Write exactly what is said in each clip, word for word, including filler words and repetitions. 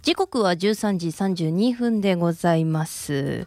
時刻はじゅうさんじさんじゅうにふんでございます。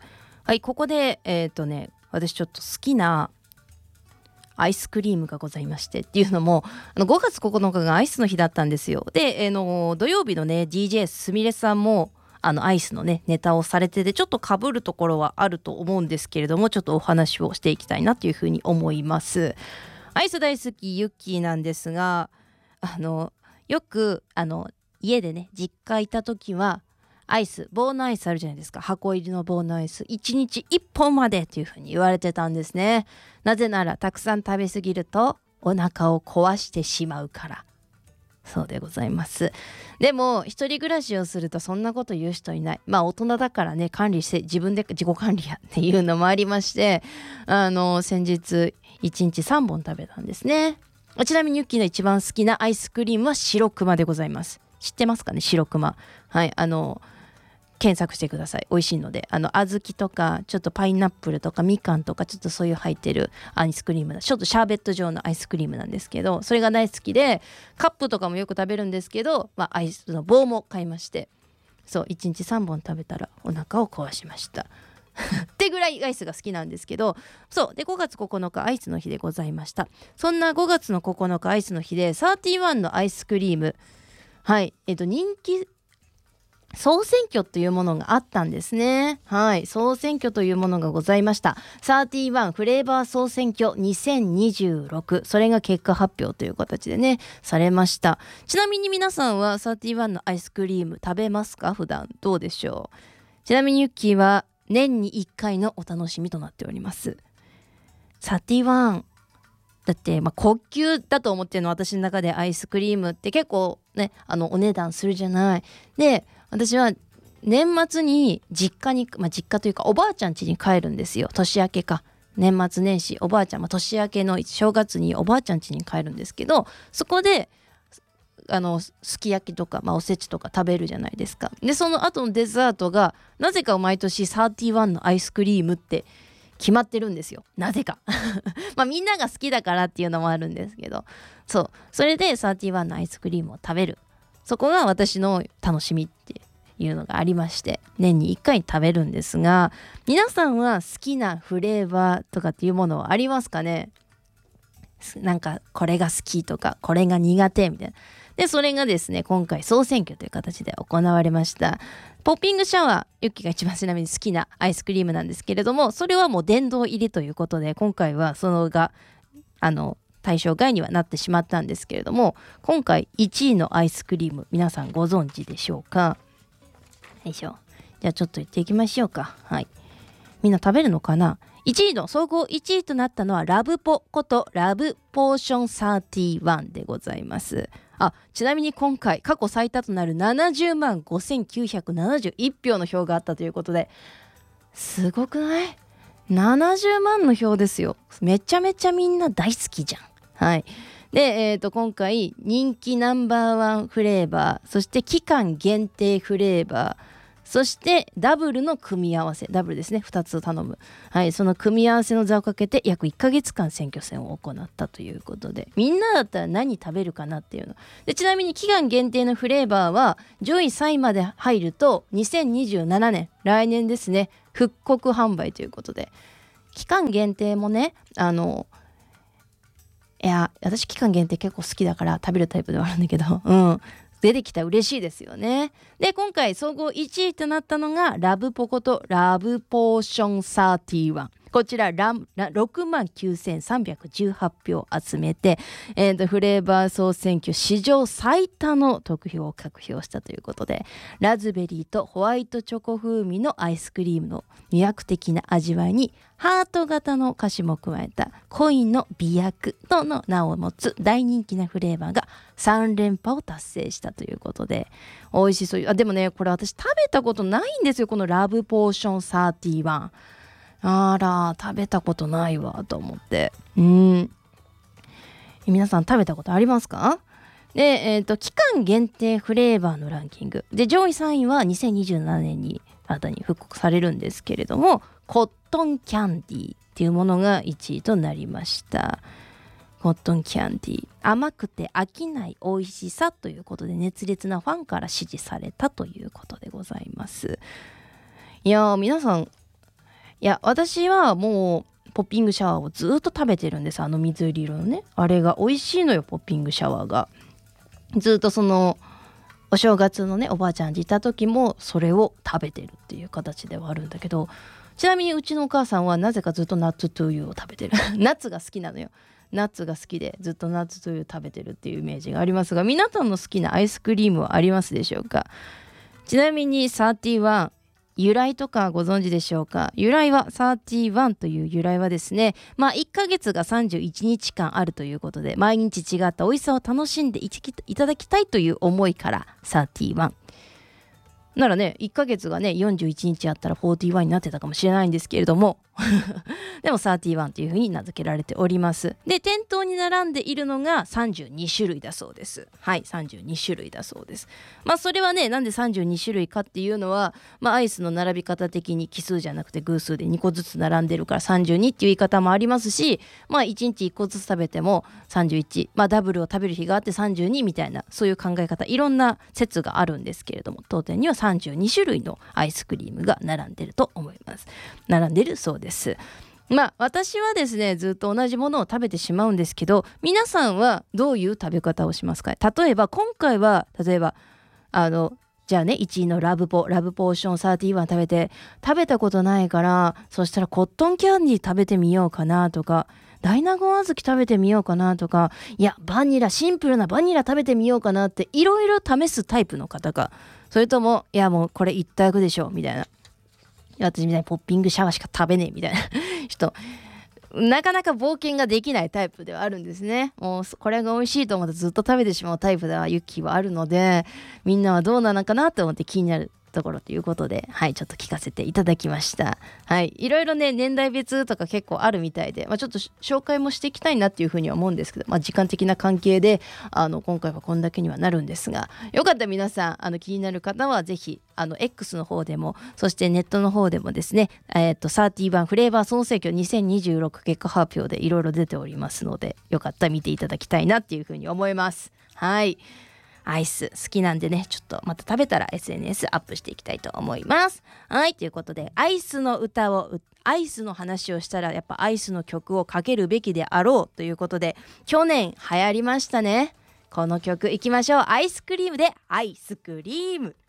はい、ここでえっとね私ちょっと好きなアイスクリームがございまして、っていうのもあのごがつここのかがアイスの日だったんですよ。で、えー、の土曜日のね ディージェー すみれさんもあのアイスのねネタをされてて、ちょっと被るところはあると思うんですけれども、ちょっとお話をしていきたいなというふうに思います。アイス大好きユッキーなんですが、あのよくあの家でね実家いた時はアイス棒のアイスあるじゃないですか、箱入りの棒のアイスいちにちいっぽんまでっていう風に言われてたんですね。なぜならたくさん食べ過ぎるとお腹を壊してしまうから、そうでございます。でも一人暮らしをするとそんなこと言う人いない。まあ大人だからね、管理して自分で自己管理やっていうのもありまして、あの先日いちにちさんぼん食べたんですね。ちなみにユッキーの一番好きなアイスクリームは白熊でございます。知ってますかね、白熊。はい、あの検索してください。美味しいので、あの小豆とかちょっとパイナップルとかみかんとかちょっとそういう入ってるアイスクリームだ。ちょっとシャーベット状のアイスクリームなんですけど、それが大好きでカップとかもよく食べるんですけど、まあ、アイスの棒も買いまして、そういちにちさんぼん食べたらお腹を壊しましたってぐらいアイスが好きなんですけど、そうでごがつここのかアイスの日でございました。そんなごがつのここのかアイスの日でサーティワンのアイスクリーム、はいえっと人気総選挙というものがあったんですね。はい、総選挙というものがございました。サーティワンフレーバー総選挙にせんにじゅうろく、それが結果発表という形でねされました。ちなみに皆さんはサーティワンのアイスクリーム食べますか？普段どうでしょう？ちなみにユッキーは年にいっかいのお楽しみとなっております。サーティワンだって、まあ、高級だと思ってるの、私の中でアイスクリームって結構ねあのお値段するじゃない。で私は年末に実家に、まあ、実家というかおばあちゃん家に帰るんですよ。年明けか年末年始おばあちゃん、まあ、年明けの正月におばあちゃん家に帰るんですけど、そこであのすき焼きとか、まあ、おせちとか食べるじゃないですか。でその後のデザートがなぜか毎年サーティワンのアイスクリームって決まってるんですよ、なぜかまあみんなが好きだからっていうのもあるんですけど、そうそれでサーティワンのアイスクリームを食べる、そこが私の楽しみっていうのがありまして、年にいっかい食べるんですが、皆さんは好きなフレーバーとかっていうものはありますかね？なんかこれが好きとかこれが苦手みたいな。でそれがですね今回総選挙という形で行われました。ポッピングシャワー、ユッキーが一番ちなみに好きなアイスクリームなんですけれども、それはもう殿堂入りということで、今回はそのがあの対象外にはなってしまったんですけれども、今回いちいのアイスクリーム皆さんご存知でしょうか？よいしょ。じゃあちょっと言っていきましょうか。はい、みんな食べるのかな。いちいの総合いちいとなったのはラブポことラブポーションサーティワンでございます。あ、ちなみに今回過去最多となるななじゅうまんごせんきゅうひゃくななじゅういちひょうの票があったということで、すごくない？ななじゅうまんの票ですよ。めちゃめちゃみんな大好きじゃん。はい。で、えーと、今回人気ナンバーワンフレーバー、そして期間限定フレーバー、そしてダブルの組み合わせ、ダブルですね、ふたつを頼む、はい、その組み合わせの座をかけて約いっかげつかん選挙戦を行ったということで、みんなだったら何食べるかなっていうので、ちなみに期間限定のフレーバーは上位さいまで入るとにせんにじゅうななねん、来年ですね、復刻販売ということで、期間限定もね、あのいや私期間限定結構好きだから食べるタイプではあるんだけど、うん出てきたら嬉しいですよね。で今回総合いちいとなったのがラブポコとラブポーションサーティワン、こちらろくまんきゅうせんさんびゃくじゅうはちひょう集めて、えー、とフレーバー総選挙史上最多の得票を獲票したということで、ラズベリーとホワイトチョコ風味のアイスクリームの魅惑的な味わいにハート型の菓子も加えたコインの美薬との名を持つ大人気なフレーバーがさんれんぱを達成したということで、美味しそう。あでもねこれ私食べたことないんですよ、このラブポーションサーティワン。あら食べたことないわと思って、うん皆さん食べたことありますか？で、えーと、期間限定フレーバーのランキングで上位さんいはにせんにじゅうななねんに新たに復刻されるんですけれども、コットンキャンディーっていうものがいちいとなりました。 コットンキャンディー、甘くて飽きない美味しさということで熱烈なファンから支持されたということでございます。いやー皆さん、いや私はもうポッピングシャワーをずっと食べてるんです。あの水色のね、あれが美味しいのよ。ポッピングシャワーがずっとそのお正月のねおばあちゃんち行った時もそれを食べてるっていう形ではあるんだけど、ちなみにうちのお母さんはなぜかずっとナッツトゥーユーを食べてるナッツが好きなのよ。ナッツが好きでずっとナッツトゥーユー食べてるっていうイメージがありますが、皆さんの好きなアイスクリームはありますでしょうか。ちなみにサーティワン、由来とかご存知でしょうか。由来はサーティワンという由来はですね、まあいっかげつがさんじゅういちにちかんあるということで、毎日違った美味しさを楽しんでいただきたいという思いからサーティワンならね、いっかげつがねよんじゅういちにちあったらよんじゅういちになってたかもしれないんですけれどもでもさんじゅういちというふうに名付けられております。で、店頭に並んでいるのがさんじゅうにしゅるいだそうです。はい、さんじゅうにしゅるいだそうです。まあそれはね、なんでさんじゅうにしゅるいかっていうのは、まあアイスの並び方的に奇数じゃなくて偶数でにこずつ並んでるからさんじゅうにっていう言い方もありますし、まあいちにちいっこずつ食べてもさんじゅういち、まあダブルを食べる日があってさんじゅうにみたいな、そういう考え方、いろんな説があるんですけれども、当店にはさんじゅうにしゅるいのアイスクリームが並んでると思います。並んでるそうです。まあ私はですね、ずっと同じものを食べてしまうんですけど、皆さんはどういう食べ方をしますか。例えば今回は例えばあのじゃあね、いちいのラブポラブポーションさんじゅういち食べて食べたことないから、そしたらコットンキャンディー食べてみようかなとか、大納言小豆食べてみようかなとか、いやバニラ、シンプルなバニラ食べてみようかなっていろいろ試すタイプの方か、それともいやもうこれ一択でしょみたいな、私みたいにポッピングシャワーしか食べねえみたいな人、なかなか冒険ができないタイプではあるんですね。もうこれが美味しいと思ってずっと食べてしまうタイプではユッキーはあるので、みんなはどうなのかなと思って気になるところということで、はい、ちょっと聞かせていただきました。はい、いろいろね年代別とか結構あるみたいで、まあ、ちょっと紹介もしていきたいなっていうふうには思うんですけど、まあ、時間的な関係であの今回はこんだけにはなるんですが、よかったら皆さんあの気になる方はぜひあの X の方でも、そしてネットの方でもですね、えー、とさんじゅういちフレーバー総盛況にせんにじゅうろく結果発表でいろいろ出ておりますので、よかったら見ていただきたいなっていうふうに思います。はい、アイス好きなんでね、ちょっとまた食べたら エスエヌエス アップしていきたいと思います。はい、ということでアイスの歌をアイスの話をしたらやっぱアイスの曲をかけるべきであろうということで、去年流行りましたね、この曲いきましょう。アイスクリームでアイスクリーム。